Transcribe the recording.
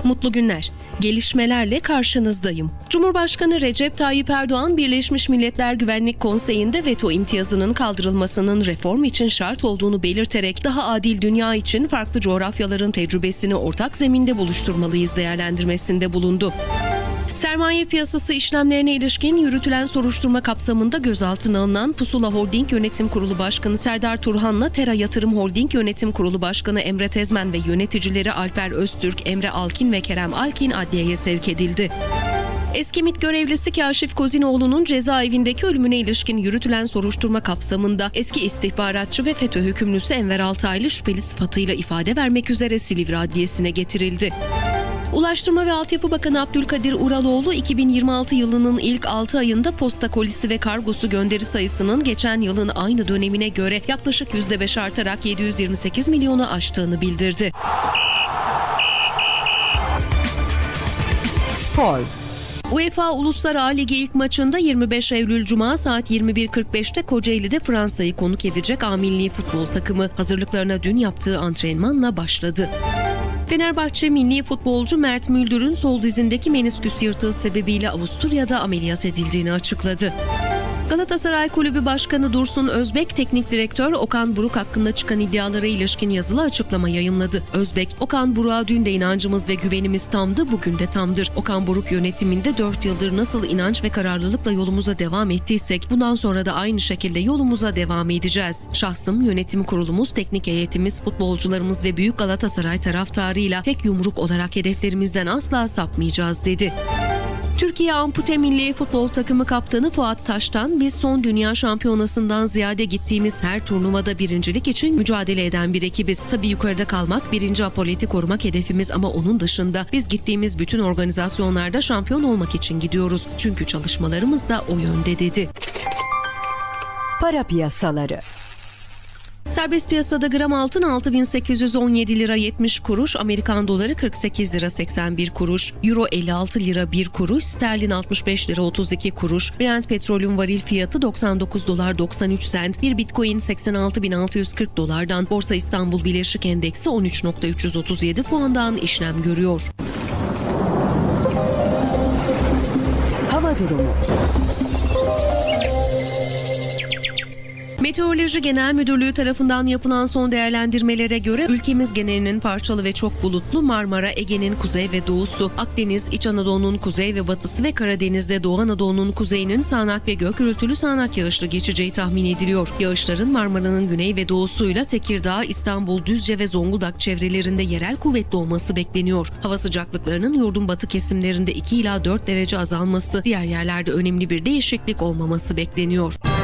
Mutlu günler. Gelişmelerle karşınızdayım. Cumhurbaşkanı Recep Tayyip Erdoğan, Birleşmiş Milletler Güvenlik Konseyi'nde veto imtiyazının kaldırılmasının reform için şart olduğunu belirterek daha adil dünya için farklı coğrafyaların tecrübesini ortak zeminde buluşturmalıyız değerlendirmesinde bulundu. Sermaye piyasası işlemlerine ilişkin yürütülen soruşturma kapsamında gözaltına alınan Pusula Holding Yönetim Kurulu Başkanı Serdar Turhan'la Tera Yatırım Holding Yönetim Kurulu Başkanı Emre Tezmen ve yöneticileri Alper Öztürk, Emre Alkin ve Kerem Alkin adliyeye sevk edildi. Eski MİT görevlisi Kaşif Kozinoğlu'nun cezaevindeki ölümüne ilişkin yürütülen soruşturma kapsamında eski istihbaratçı ve FETÖ hükümlüsü Enver Altaylı şüpheli sıfatıyla ifade vermek üzere Silivri Adliyesi'ne getirildi. Ulaştırma ve Altyapı Bakanı Abdülkadir Uraloğlu, 2026 yılının ilk 6 ayında posta kolisi ve kargosu gönderi sayısının geçen yılın aynı dönemine göre yaklaşık %5 artarak 728 milyonu aştığını bildirdi. Spor. UEFA Uluslar A Ligi ilk maçında 25 Eylül Cuma saat 21.45'te Kocaeli'de Fransa'yı konuk edecek A milli futbol takımı hazırlıklarına dün yaptığı antrenmanla başladı. Fenerbahçe milli futbolcu Mert Müldür'ün sol dizindeki menisküs yırtığı sebebiyle Avusturya'da ameliyat edildiğini açıkladı. Galatasaray Kulübü Başkanı Dursun Özbek, teknik direktör Okan Buruk hakkında çıkan iddialara ilişkin yazılı açıklama yayımladı. Özbek, "Okan Buruk'a dün de inancımız ve güvenimiz tamdı, bugün de tamdır. Okan Buruk yönetiminde 4 yıldır nasıl inanç ve kararlılıkla yolumuza devam ettiysek, bundan sonra da aynı şekilde yolumuza devam edeceğiz. Şahsım, yönetim kurulumuz, teknik heyetimiz, futbolcularımız ve büyük Galatasaray taraftarıyla tek yumruk olarak hedeflerimizden asla sapmayacağız," dedi. Türkiye Ampute Milli Futbol Takımı kaptanı Fuat Taş'tan, "Biz son dünya şampiyonasından ziyade gittiğimiz her turnuvada birincilik için mücadele eden bir ekibiz. Tabii yukarıda kalmak, birinci apoleti korumak hedefimiz ama onun dışında biz gittiğimiz bütün organizasyonlarda şampiyon olmak için gidiyoruz. Çünkü çalışmalarımız da o yönde," dedi. Para piyasaları. Serbest piyasada gram altın 6.817 lira 70 kuruş, Amerikan doları 48 lira 81 kuruş, Euro 56 lira 1 kuruş, sterlin 65 lira 32 kuruş, Brent petrolün varil fiyatı 99 dolar 93 sent, bir bitcoin 86.640 dolardan, Borsa İstanbul Birleşik Endeksi 13.337 puandan işlem görüyor. Hava durumu. Meteoroloji Genel Müdürlüğü tarafından yapılan son değerlendirmelere göre ülkemiz genelinin parçalı ve çok bulutlu, Marmara, Ege'nin kuzey ve doğusu, Akdeniz, İç Anadolu'nun kuzey ve batısı ve Karadeniz'de Doğu Anadolu'nun kuzeyinin sağanak ve gök gürültülü sağanak yağışlı geçeceği tahmin ediliyor. Yağışların Marmara'nın güney ve doğusuyla Tekirdağ, İstanbul, Düzce ve Zonguldak çevrelerinde yerel kuvvetli olması bekleniyor. Hava sıcaklıklarının yurdun batı kesimlerinde 2 ila 4 derece azalması, diğer yerlerde önemli bir değişiklik olmaması bekleniyor.